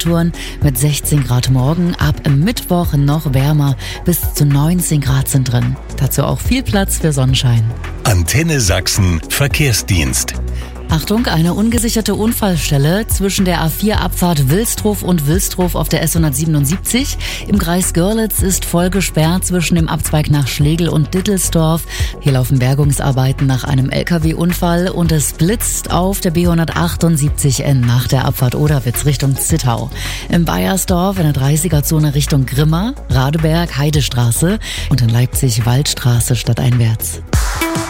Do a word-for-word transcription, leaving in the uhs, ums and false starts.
Temperaturen mit sechzehn Grad morgen, ab Mittwoch noch wärmer, bis zu neunzehn Grad sind drin. Dazu auch viel Platz für Sonnenschein. Antenne Sachsen Verkehrsdienst. Achtung, eine ungesicherte Unfallstelle zwischen der A vier Abfahrt Wilstrow und Wilstrow auf der S hundertsiebenundsiebzig. Im Kreis Görlitz ist voll gesperrt zwischen dem Abzweig nach Schlegel und Dittelsdorf. Hier laufen Bergungsarbeiten nach einem L K W-Unfall und es blitzt auf der B hundertachtundsiebzig N nach der Abfahrt Oderwitz Richtung Zittau. Im Bayersdorf in der dreißiger-Zone Richtung Grimma, Radeberg, Heidestraße und in Leipzig Waldstraße stadteinwärts.